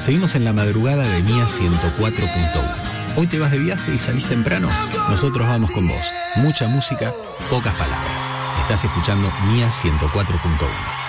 Seguimos en la madrugada de Mía 104.1. Hoy te vas de viaje y salís temprano. Nosotros vamos con vos. Mucha música, pocas palabras. Estás escuchando Mía 104.1.